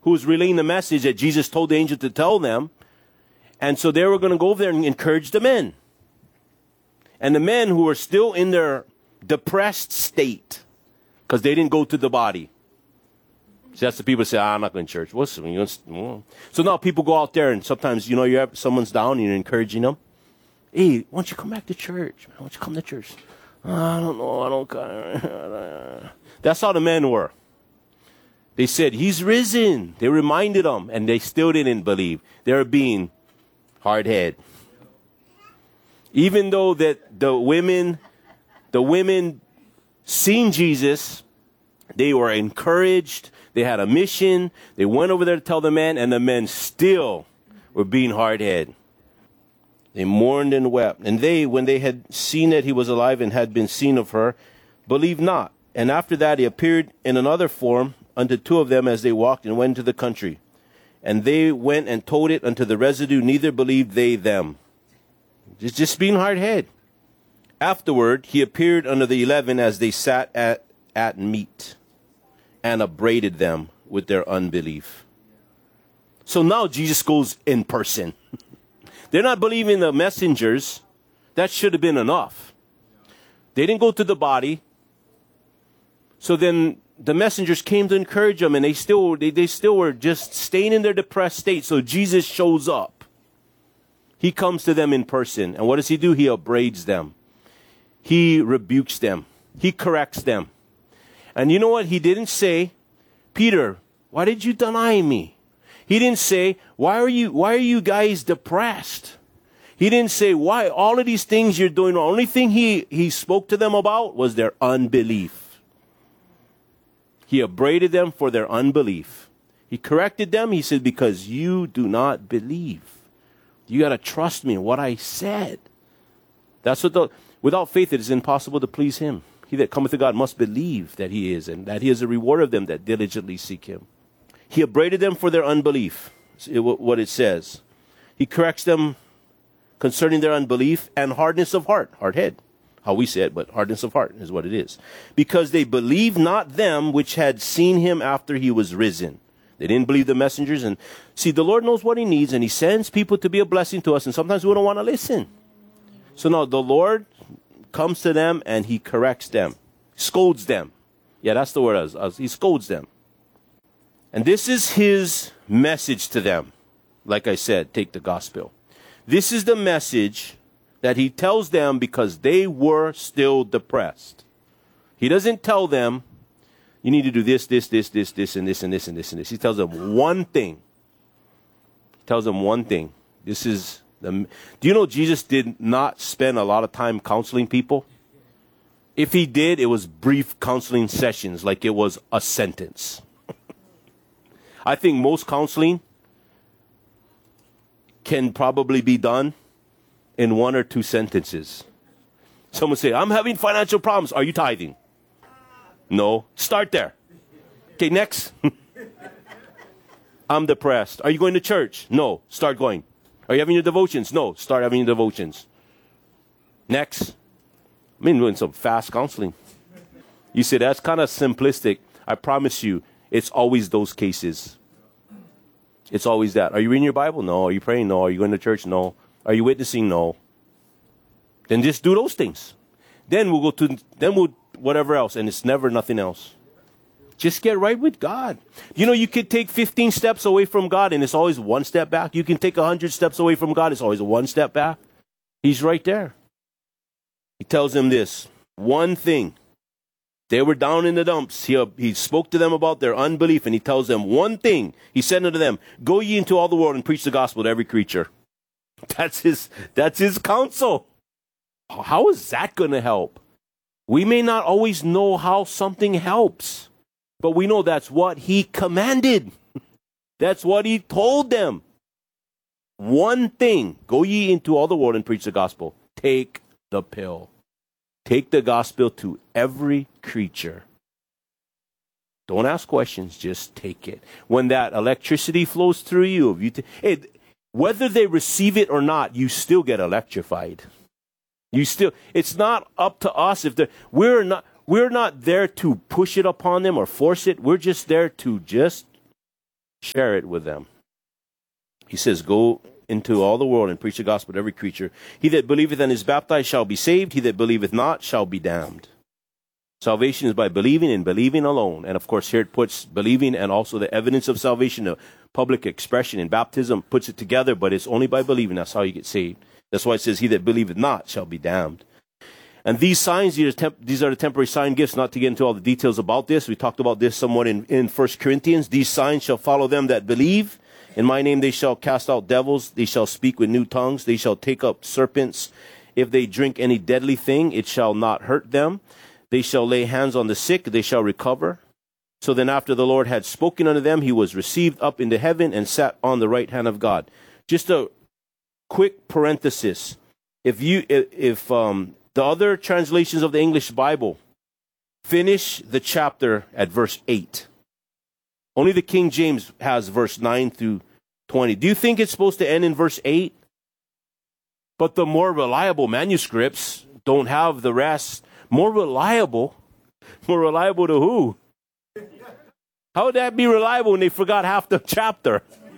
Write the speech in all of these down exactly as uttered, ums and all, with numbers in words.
who was relaying the message that Jesus told the angel to tell them. And so they were going to go over there and encourage the men. And the men who were still in their depressed state, because they didn't go to the body. So that's the people say, ah, I'm not going to church. What's, you know, so now people go out there and sometimes, you know, you have someone's down and you're encouraging them. Hey, why don't you come back to church? Why don't you come to church? Oh, I don't know. I don't. That's how the men were. They said, he's risen. They reminded them, and they still didn't believe. They were being hard-headed. Even though that the women, the women seen Jesus, they were encouraged. They had a mission. They went over there to tell the men, and the men still were being hard-headed. They mourned and wept. And they, when they had seen that he was alive and had been seen of her, believed not. And after that he appeared in another form unto two of them as they walked and went into the country. And they went and told it unto the residue, neither believed they them. Just, just being hard-headed. Afterward he appeared unto the eleven as they sat at, at meat, and upbraided them with their unbelief. So now Jesus goes in person. They're not believing the messengers. That should have been enough. They didn't go to the body. So then the messengers came to encourage them, and they still they, they still were just staying in their depressed state. So Jesus shows up. He comes to them in person. And what does he do? He upbraids them. He rebukes them. He corrects them. And you know what? He didn't say, Peter, why did you deny me? He didn't say, why are you, why are you guys depressed? He didn't say, why all of these things you're doing. The only thing he, he spoke to them about was their unbelief. He upbraided them for their unbelief. He corrected them. He said, because you do not believe. You got to trust me in what I said. That's what the, without faith it is impossible to please him. He that cometh to God must believe that he is, and that he is a rewarder of them that diligently seek him. He upbraided them for their unbelief, what it says. He corrects them concerning their unbelief and hardness of heart, hard head, how we say it, but hardness of heart is what it is. Because they believed not them which had seen him after he was risen. They didn't believe the messengers. And see, the Lord knows what he needs, and he sends people to be a blessing to us, and sometimes we don't want to listen. So now the Lord comes to them and he corrects them, scolds them. Yeah, that's the word. He scolds them. And this is his message to them. Like I said, take the gospel. This is the message that he tells them because they were still depressed. He doesn't tell them, you need to do this, this, this, this, this, and this, and this, and this, and this. He tells them one thing. He tells them one thing. This is the... Do you know Jesus did not spend a lot of time counseling people? If he did, it was brief counseling sessions, like it was a sentence. I think most counseling can probably be done in one or two sentences. Someone say, I'm having financial problems. Are you tithing? No. Start there. Okay, next. I'm depressed. Are you going to church? No. Start going. Are you having your devotions? No. Start having your devotions. Next. I mean, doing some fast counseling. You say, that's kind of simplistic. I promise you, it's always those cases. It's always that. Are you reading your Bible? No. Are you praying? No. Are you going to church? No. Are you witnessing? No. Then just do those things. Then we'll go to, then we'll, whatever else. And it's never nothing else. Just get right with God. You know, you could take fifteen steps away from God and it's always one step back. You can take one hundred steps away from God. It's always one step back. He's right there. He tells them this one thing. They were down in the dumps. He, he spoke to them about their unbelief, and he tells them one thing. He said unto them, go ye into all the world and preach the gospel to every creature. That's his, that's his counsel. How is that going to help? We may not always know how something helps, but we know that's what he commanded. That's what he told them. One thing, go ye into all the world and preach the gospel. Take the pill. Take the gospel to every creature. Don't ask questions, just take it. When that electricity flows through you, you t- it, whether they receive it or not, you still get electrified. You still, it's not up to us if they we're not we're not there to push it upon them or force it. We're just there to just Share it with them. He says, go into all the world and preach the gospel to every creature. He that believeth and is baptized shall be saved. He that believeth not shall be damned. Salvation is by believing and believing alone. And of course, here it puts believing and also the evidence of salvation, the public expression in baptism, puts it together, but it's only by believing. That's how you get saved. That's why it says, he that believeth not shall be damned. And these signs, these are, temp- these are the temporary sign gifts, not to get into all the details about this. We talked about this somewhat in, in First Corinthians. These signs shall follow them that believe. In my name they shall cast out devils. They shall speak with new tongues. They shall take up serpents. If they drink any deadly thing, it shall not hurt them. They shall lay hands on the sick. They shall recover. So then after the Lord had spoken unto them, he was received up into heaven and sat on the right hand of God. Just a quick parenthesis. If you, if, if um, the other translations of the English Bible finish the chapter at verse eight. Only the King James has verse nine through twenty. Do you think it's supposed to end in verse eight? But the more reliable manuscripts don't have the rest. More reliable? More reliable to who? How would that be reliable when they forgot half the chapter?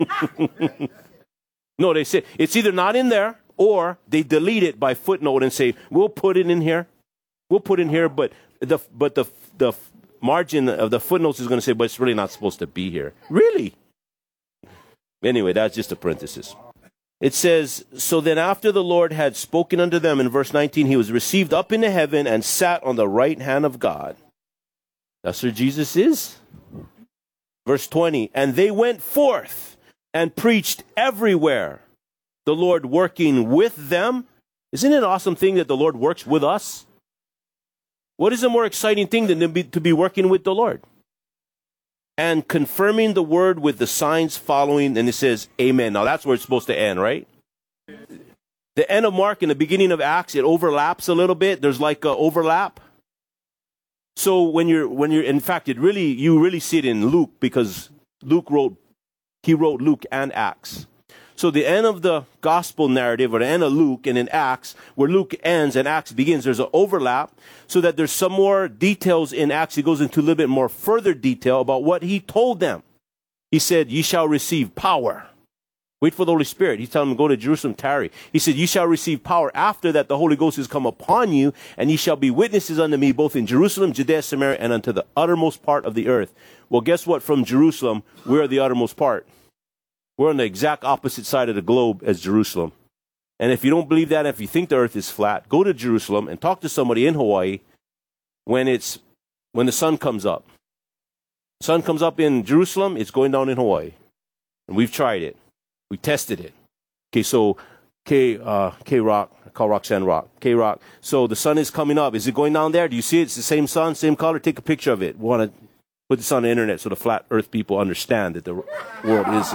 No, they say it's either not in there or they delete it by footnote and say, we'll put it in here. We'll put it in here, but the but the the margin of the footnotes is going to say, but it's really not supposed to be here. Really? Anyway, that's just a parenthesis. It says, so then after the Lord had spoken unto them in verse nineteen, he was received up into heaven and sat on the right hand of God. That's where Jesus is. Verse twenty, and they went forth and preached everywhere, the Lord working with them. Isn't it an awesome thing that the Lord works with us? What is a more exciting thing than to be, to be working with the Lord? And confirming the word with the signs following, and it says, amen. Now that's where it's supposed to end, right? The end of Mark and the beginning of Acts, it overlaps a little bit. There's like an overlap. So when you're, when you're, in fact, it really, you really see it in Luke, because Luke wrote, he wrote Luke and Acts. So the end of the gospel narrative, or the end of Luke and in Acts, where Luke ends and Acts begins, there's an overlap so that there's some more details in Acts. He goes into a little bit more further detail about what he told them. He said, ye shall receive power. Wait for the Holy Spirit. He's telling them, go to Jerusalem, tarry. He said, ye shall receive power after that the Holy Ghost has come upon you, and ye shall be witnesses unto me both in Jerusalem, Judea, Samaria, and unto the uttermost part of the earth. Well, guess what? From Jerusalem, we're the uttermost part. We're on the exact opposite side of the globe as Jerusalem. And if you don't believe that, if you think the earth is flat, go to Jerusalem and talk to somebody in Hawaii when it's when the sun comes up. Sun comes up in Jerusalem, it's going down in Hawaii. And we've tried it. We tested it. Okay, so K uh K Rock, I call Roxanne Rock. K Rock. So the sun is coming up. Is it going down there? Do you see it? It's the same sun, same color. Take a picture of it. We want to put this on the internet so the flat earth people understand that the world is.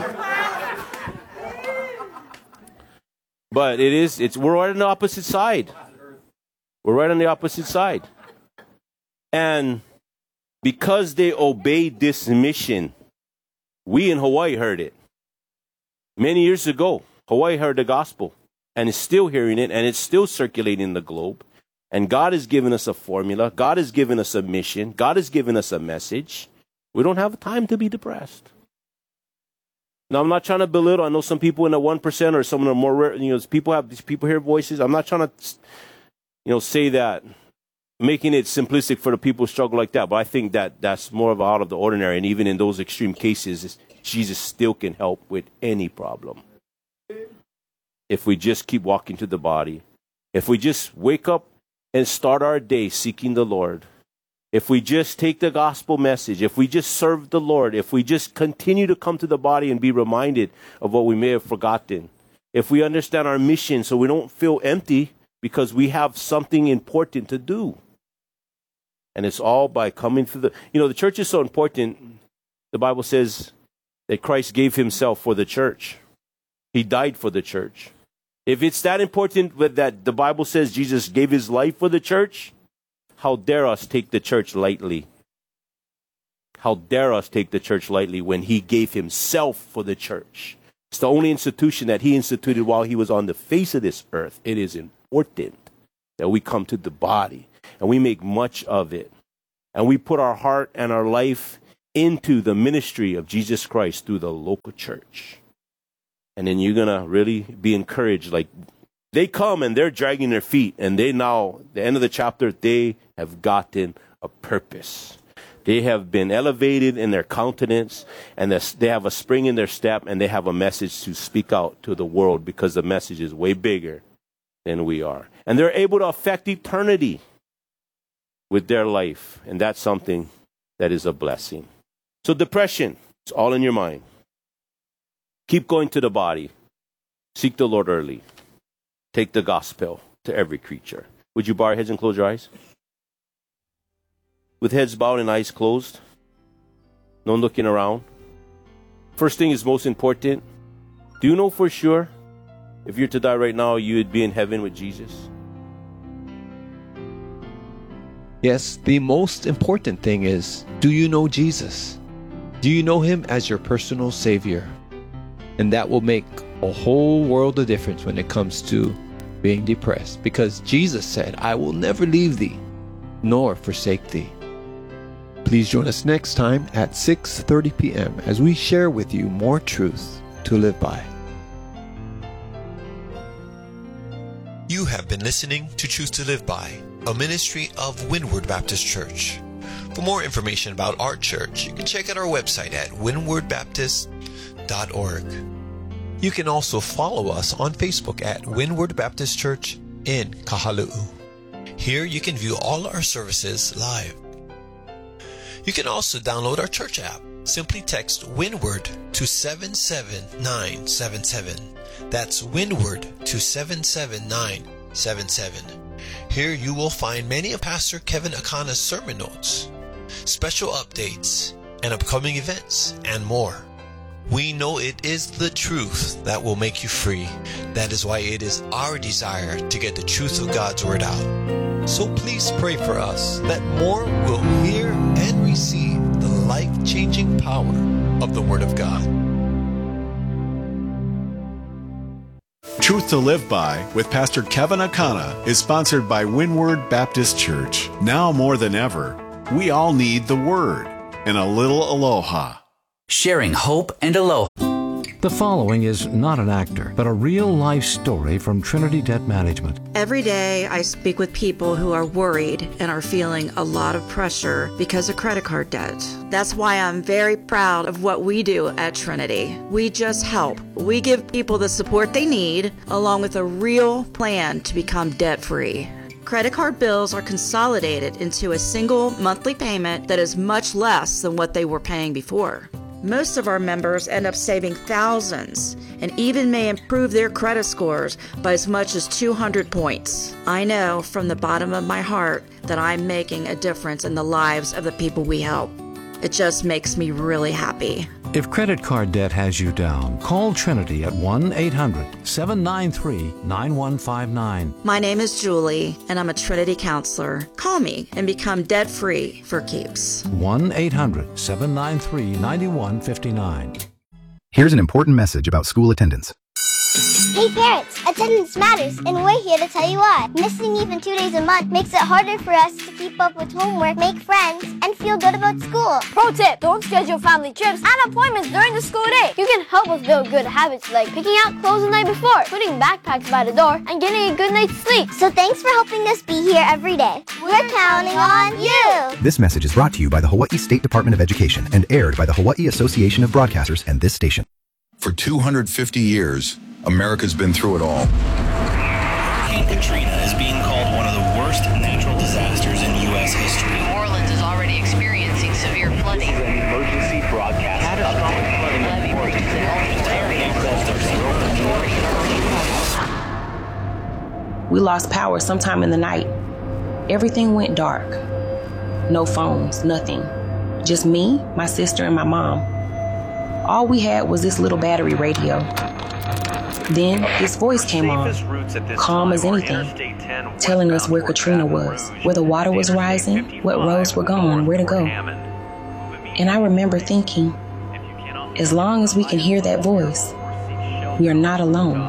But it is, it's, we're right on the opposite side. We're right on the opposite side. And because they obeyed this mission, we in Hawaii heard it. Many years ago, Hawaii heard the gospel and is still hearing it, and it's still circulating the globe. And God has given us a formula. God has given us a mission. God has given us a message. We don't have time to be depressed. Now, I'm not trying to belittle. I know some people in the one percent or some of the more rare, you know, people have, these people hear voices. I'm not trying to, you know, say that, making it simplistic for the people who struggle like that. But I think that that's more of out of the ordinary. And even in those extreme cases, Jesus still can help with any problem. If we just keep walking to the body. If we just wake up and start our day seeking the Lord. If we just take the gospel message, if we just serve the Lord, if we just continue to come to the body and be reminded of what we may have forgotten, if we understand our mission so we don't feel empty because we have something important to do. And it's all by coming through the, you know, the church is so important. The Bible says that Christ gave himself for the church. He died for the church. If it's that important that the Bible says Jesus gave his life for the church, how dare us take the church lightly? How dare us take the church lightly when he gave himself for the church? It's the only institution that he instituted while he was on the face of this earth. It is important that we come to the body and we make much of it. And we put our heart and our life into the ministry of Jesus Christ through the local church. And then you're going to really be encouraged. Like, they come and they're dragging their feet, and they now, the end of the chapter, they have gotten a purpose. They have been elevated in their countenance, and they have a spring in their step, and they have a message to speak out to the world, because the message is way bigger than we are. And they're able to affect eternity with their life, and that's something that is a blessing. So depression, it's all in your mind. Keep going to the body. Seek the Lord early. Take the gospel to every creature. Would you bow your heads and close your eyes? With heads bowed and eyes closed. No looking around. First thing is most important. Do you know for sure if you're to die right now, you would be in heaven with Jesus? Yes, the most important thing is, do you know Jesus? Do you know him as your personal Savior? And that will make a whole world of difference when it comes to being depressed. Because Jesus said, I will never leave thee, nor forsake thee. Please join us next time at six thirty p.m. as we share with you more truth to live by. You have been listening to Truth to Live By, a ministry of Windward Baptist Church. For more information about our church, you can check out our website at windward baptist dot org. You can also follow us on Facebook at Windward Baptist Church in Kahalu'u. Here you can view all our services live. You can also download our church app. Simply text Windward to seven seven nine seven seven. That's Windward to seven seven nine seven seven. Here you will find many of Pastor Kevin Akana's sermon notes, special updates, and upcoming events, and more. We know it is the truth that will make you free. That is why it is our desire to get the truth of God's Word out. So please pray for us that more will hear and receive the life-changing power of the Word of God. Truth to Live By with Pastor Kevin Akana is sponsored by Windward Baptist Church. Now more than ever, we all need the Word and a little aloha. Sharing hope and aloha. The following is not an actor, but a real-life story from Trinity Debt Management. Every day I speak with people who are worried and are feeling a lot of pressure because of credit card debt. That's why I'm very proud of what we do at Trinity. We just help. We give people the support they need, along with a real plan to become debt-free. Credit card bills are consolidated into a single monthly payment that is much less than what they were paying before. Most of our members end up saving thousands and even may improve their credit scores by as much as two hundred points. I know from the bottom of my heart that I'm making a difference in the lives of the people we help. It just makes me really happy. If credit card debt has you down, call Trinity at one eight hundred seven nine three nine one five nine. My name is Julie, and I'm a Trinity counselor. Call me and become debt-free for keeps. one eight hundred seven nine three nine one five nine. Here's an important message about school attendance. Hey parents, attendance matters, and we're here to tell you why. Missing even two days a month makes it harder for us to keep up with homework, make friends, and feel good about school. Pro tip, don't schedule family trips and appointments during the school day. You can help us build good habits like picking out clothes the night before, putting backpacks by the door, and getting a good night's sleep. So thanks for helping us be here every day. We're, we're counting on you. This message is brought to you by the Hawaii State Department of Education and aired by the Hawaii Association of Broadcasters and this station. For two hundred fifty years, America's been through it all. Hurricane Katrina is being called one of the worst natural disasters in U S history. New Orleans is already experiencing severe flooding. This is an emergency broadcast. Catastrophic flooding levee bridges in We lost power sometime in the night. Everything went dark. No phones, nothing. Just me, my sister, and my mom. All we had was this little battery radio. Then this voice came on, calm as anything, telling us where Katrina was, where the water was rising, what roads were gone, where to go. And I remember thinking, as long as we can hear that voice, we are not alone.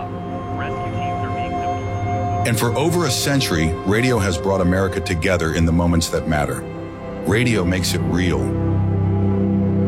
And for over a century, radio has brought America together in the moments that matter. Radio makes it real.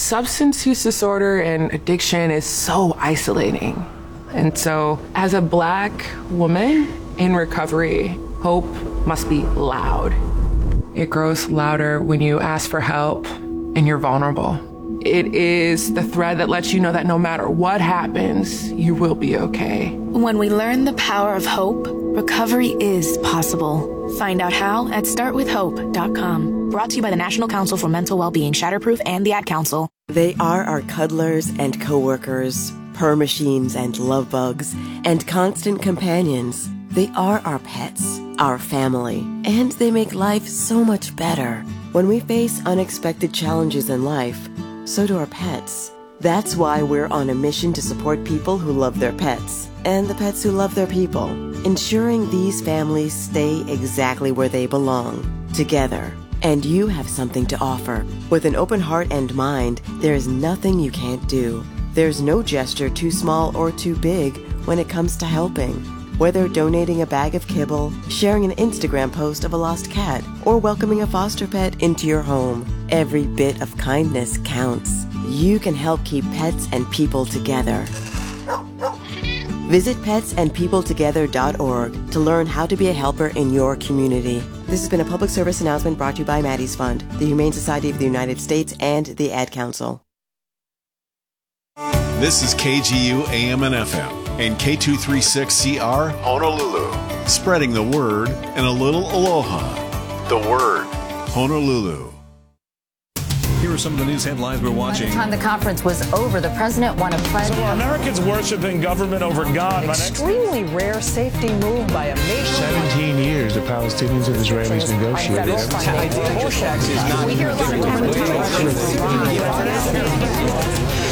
Substance use disorder and addiction is so isolating. And so as a Black woman in recovery, hope must be loud. It grows louder when you ask for help and you're vulnerable. It is the thread that lets you know that no matter what happens, you will be okay. When we learn the power of hope, recovery is possible. Find out how at start with hope dot com. Brought to you by the National Council for Mental Wellbeing, Shatterproof, and the Ad Council. They are our cuddlers and coworkers, purr machines and love bugs, and constant companions. They are our pets, our family, and they make life so much better. When we face unexpected challenges in life, so do our pets. That's why we're on a mission to support people who love their pets and the pets who love their people, ensuring these families stay exactly where they belong, together. And you have something to offer. With an open heart and mind, there is nothing you can't do. There's no gesture too small or too big when it comes to helping. Whether donating a bag of kibble, sharing an Instagram post of a lost cat, or welcoming a foster pet into your home, every bit of kindness counts. You can help keep pets and people together. Visit pets and people together dot org to learn how to be a helper in your community. This has been a public service announcement brought to you by Maddie's Fund, the Humane Society of the United States, and the Ad Council. This is K G U A M and F M and K two thirty-six C R Honolulu, spreading the word and a little aloha. The word, Honolulu. Here are some of the news headlines we're watching. By the time the conference was over, the president won a pledge. So are Americans worshiping government over God? Extremely rare safety move by a nation. seventeen years the Palestinians and Israelis negotiated. We hear a lot of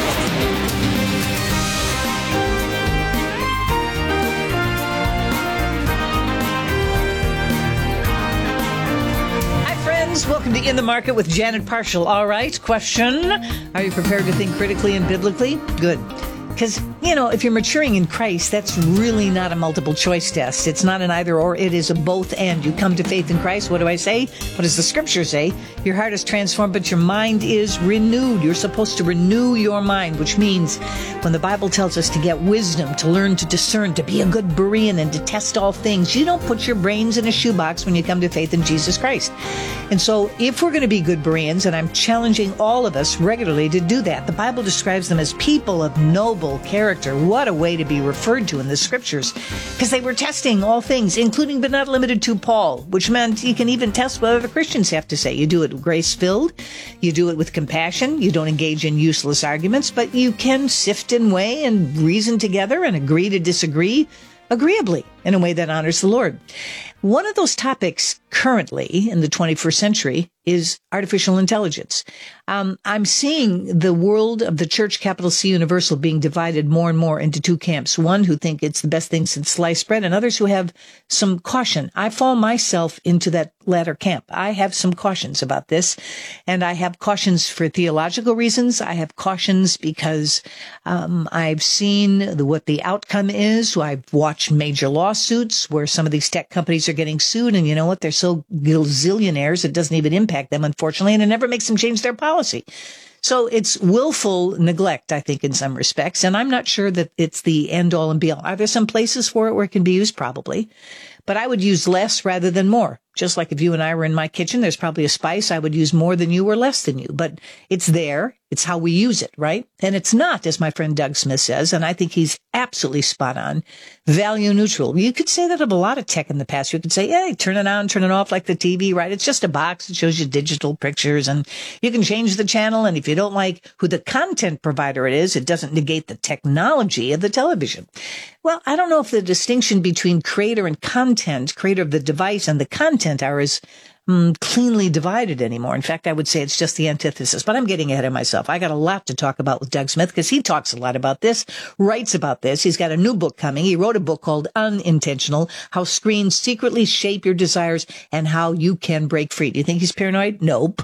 Welcome to In the Market with Janet Parshall. All right, question. Are you prepared to think critically and biblically? Good. Because, you know, if you're maturing in Christ, that's really not a multiple choice test. It's not an either or. It is a both and. You come to faith in Christ. What do I say? What does the scripture say? Your heart is transformed, but your mind is renewed. You're supposed to renew your mind, which means when the Bible tells us to get wisdom, to learn to discern, to be a good Berean and to test all things, you don't put your brains in a shoebox when you come to faith in Jesus Christ. And so if we're going to be good Bereans, and I'm challenging all of us regularly to do that, the Bible describes them as people of noble character. What a way to be referred to in the scriptures, because they were testing all things, including but not limited to Paul, which meant you can even test what other Christians have to say. You do it grace-filled, you do it with compassion, you don't engage in useless arguments, but you can sift and weigh and reason together and agree to disagree agreeably in a way that honors the Lord. One of those topics currently in the twenty-first century is artificial intelligence. Um, I'm seeing the world of the church, capital C Universal, being divided more and more into two camps. One who think it's the best thing since sliced bread, and others who have some caution. I fall myself into that latter camp. I have some cautions about this, and I have cautions for theological reasons. I have cautions because um, I've seen the, what the outcome is. I've watched major lawsuits where some of these tech companies are getting sued, and you know what? They're so gazillionaires, it doesn't even impact them, unfortunately, and it never makes them change their policy. So it's willful neglect, I think, in some respects, and I'm not sure that it's the end-all and be-all. Are there some places for it where it can be used? Probably. But I would use less rather than more. Just like if you and I were in my kitchen, there's probably a spice I would use more than you or less than you. But it's there. It's how we use it, right? And it's not, as my friend Doug Smith says, and I think he's absolutely spot on, value neutral. You could say that of a lot of tech in the past. You could say, hey, turn it on, turn it off like the T V, right? It's just a box. It shows you digital pictures, and you can change the channel. And if you don't like who the content provider it is, it doesn't negate the technology of the television. Well, I don't know if the distinction between creator and content, creator of the device and the content are as mm, cleanly divided anymore. In fact, I would say it's just the antithesis, but I'm getting ahead of myself. I got a lot to talk about with Doug Smith because he talks a lot about this, writes about this. He's got a new book coming. He wrote a book called Unintentional, How Screens Secretly Shape Your Desires and How You Can Break Free. Do you think he's paranoid? Nope.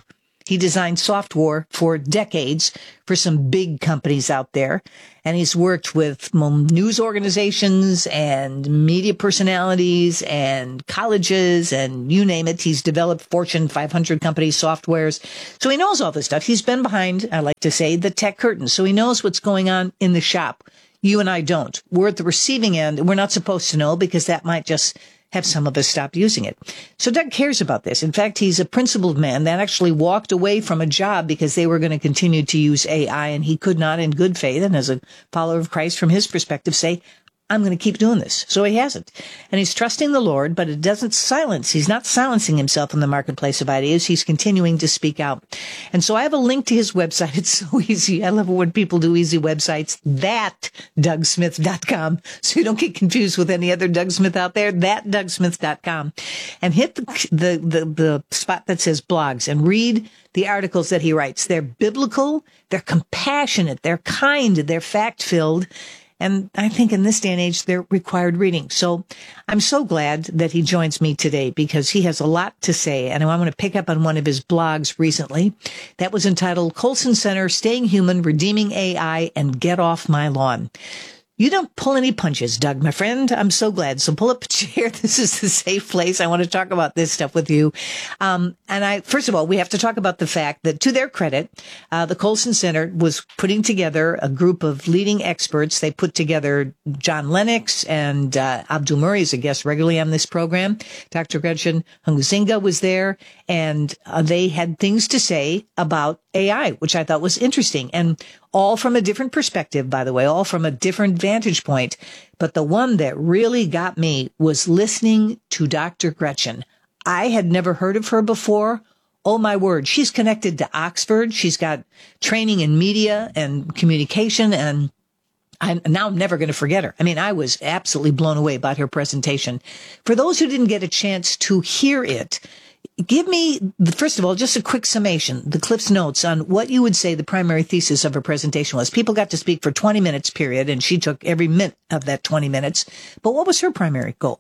He designed software for decades for some big companies out there. And he's worked with news organizations and media personalities and colleges and you name it. He's developed Fortune five hundred company softwares. So he knows all this stuff. He's been behind, I like to say, the tech curtain. So he knows what's going on in the shop. You and I don't. We're at the receiving end. We're not supposed to know because that might just have some of us stop using it. So Doug cares about this. In fact, he's a principled man that actually walked away from a job because they were going to continue to use A I, and he could not in good faith and as a follower of Christ from his perspective say, I'm going to keep doing this. So he hasn't. And he's trusting the Lord, but it doesn't silence. He's not silencing himself in the marketplace of ideas. He's continuing to speak out. And so I have a link to his website. It's so easy. I love it when people do easy websites. that doug smith dot com. So you don't get confused with any other Doug Smith out there. that doug smith dot com. And hit the, the, the, the spot that says blogs and read the articles that he writes. They're biblical. They're compassionate. They're kind. They're fact-filled. And I think in this day and age, they're required reading. So I'm so glad that he joins me today because he has a lot to say. And I want to pick up on one of his blogs recently that was entitled Colson Center, Staying Human, Redeeming A I, and Get Off My Lawn. You don't pull any punches, Doug, my friend. I'm so glad. So pull up a chair. This is the safe place. I want to talk about this stuff with you. Um, and I, first of all, we have to talk about the fact that to their credit, uh, the Colson Center was putting together a group of leading experts. They put together John Lennox and, uh, Abdul Murray is a guest regularly on this program. Doctor Gretchen Hunguzinga was there, and uh, they had things to say about A I, which I thought was interesting, and all from a different perspective, by the way, all from a different vantage point. But the one that really got me was listening to Doctor Gretchen. I had never heard of her before. Oh, my word. She's connected to Oxford. She's got training in media and communication, and I'm now I'm never going to forget her. I mean, I was absolutely blown away by her presentation. For those who didn't get a chance to hear it, give me, first of all, just a quick summation, the Cliff's Notes on what you would say the primary thesis of her presentation was. People got to speak for twenty minutes, period, and she took every minute of that twenty minutes. But what was her primary goal?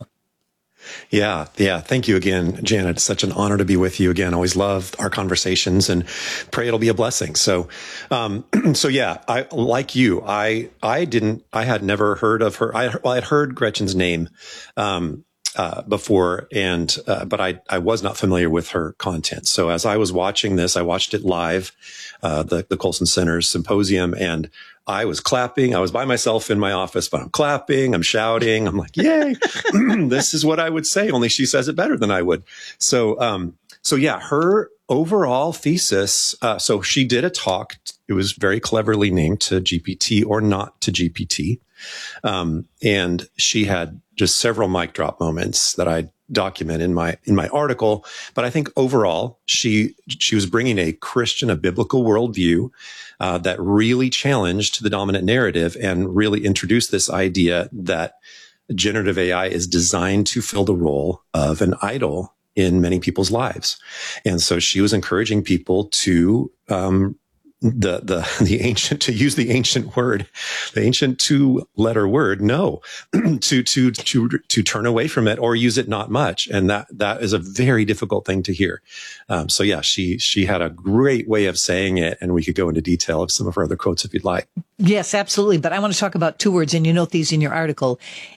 Yeah, yeah. Thank you again, Janet. It's such an honor to be with you again. Always love our conversations and pray it'll be a blessing. So, um, so yeah, I, like you, I, I didn't, I had never heard of her. I, well, I had heard Gretchen's name, um, Uh, before, and uh, but I I was not familiar with her content. So as I was watching this, I watched it live, uh, the the Colson Center's symposium, and I was clapping. I was by myself in my office, but I'm clapping, I'm shouting, I'm like, "Yay!" This is what I would say. Only she says it better than I would. So um so yeah, her overall thesis. Uh, so she did a talk. It was very cleverly named To G P T or Not to G P T. Um, and she had just several mic drop moments that I document in my, in my article. But I think overall, she, she was bringing a Christian, a biblical worldview, uh, that really challenged the dominant narrative and really introduced this idea that generative A I is designed to fill the role of an idol in many people's lives. And so she was encouraging people to, um, the, the, the ancient, to use the ancient word, the ancient two letter word, no, to, to, to, to turn away from it or use it not much. And that, that is a very difficult thing to hear. Um, so yeah, she, she had a great way of saying it, and we could go into detail of some of her other quotes if you'd like. Yes, absolutely. But I want to talk about two words, and you note these in your article: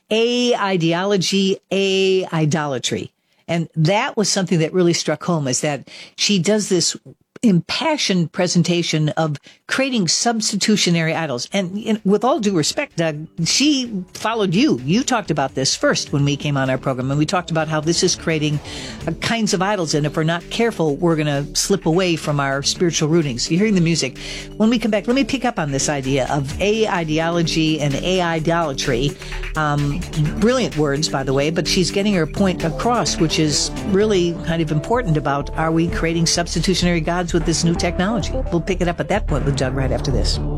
A ideology, A idolatry. And that was something that really struck home, is that she does this impassioned presentation of creating substitutionary idols. And in, with all due respect, Doug, she followed you. You talked about this first when we came on our program, and we talked about how this is creating uh, kinds of idols. And if we're not careful, we're going to slip away from our spiritual rootings. You're hearing the music. When we come back, let me pick up on this idea of A ideology and A idolatry. Um, brilliant words, by the way, but she's getting her point across, which is really kind of important about, are we creating substitutionary gods with this new technology? We'll pick it up at that point with Doug right after this.